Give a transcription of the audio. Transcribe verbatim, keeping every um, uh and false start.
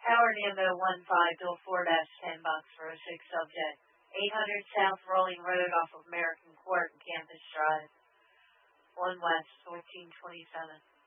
Howard M O one five Bill four dash ten box for a six subject. eight hundred South Rolling Road off of American Court and Campus Drive. one West fourteen twenty-seven.